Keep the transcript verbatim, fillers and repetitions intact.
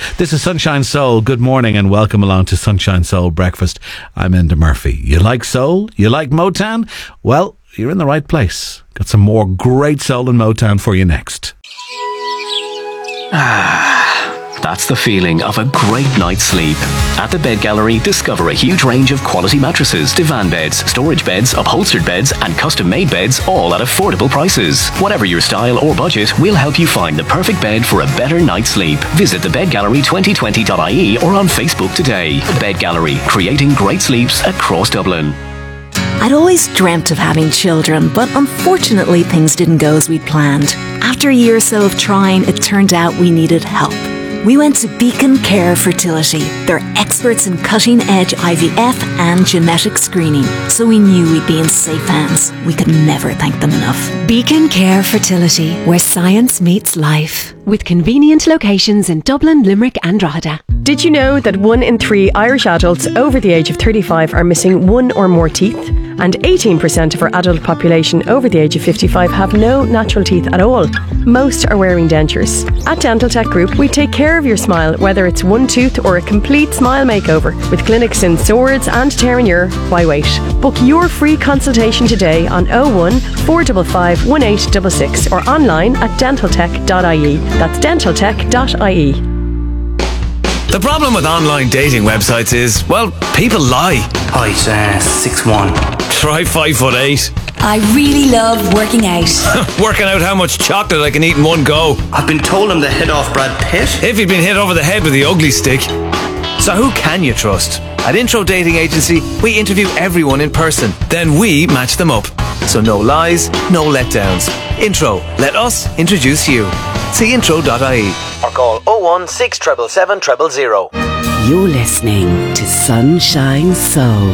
This is Sunshine Soul. Good morning and welcome along to Sunshine Soul Breakfast. I'm Enda Murphy. You like soul? You like Motown? Well, you're in the right place. Got some more great soul and Motown for you next. Ah, that's the feeling of a great night's sleep. At the Bed Gallery, discover a huge range of quality mattresses, divan beds, storage beds, upholstered beds and custom-made beds, all at affordable prices. Whatever your style or budget, we'll help you find the perfect bed for a better night's sleep. Visit the bed gallery twenty twenty dot I E or on Facebook today. The Bed Gallery, creating great sleeps across Dublin. I'd always dreamt of having children, but unfortunately things didn't go as we'd planned. After a year or so of trying, it turned out we needed help. We went to Beacon Care Fertility. They're experts in cutting-edge I V F and genetic screening, so we knew we'd be in safe hands. We could never thank them enough. Beacon Care Fertility, where science meets life. With convenient locations in Dublin, Limerick and Drogheda. Did you know that one in three Irish adults over the age of thirty-five are missing one or more teeth? And eighteen percent of our adult population over the age of fifty-five have no natural teeth at all. Most are wearing dentures. At Dental Tech Group, we take care of your smile, whether it's one tooth or a complete smile makeover. With clinics in Swords and Terenure, why wait? Book your free consultation today on oh one, four five five, one eight six six or online at dental tech dot I E. That's dental tech dot I E. The problem with online dating websites is, well, people lie. Height, uh, six one. Try five foot eight. I really love working out. Working out how much chocolate I can eat in one go. I've been told I'm the hit off Brad Pitt. If you'd been hit over the head with the ugly stick. So who can you trust? At Intro Dating Agency, we interview everyone in person. Then we match them up. So no lies, no letdowns. Intro, let us introduce you. See intro dot I E or call oh one, six seven seven, zero zero zero. You're listening to Sunshine Soul.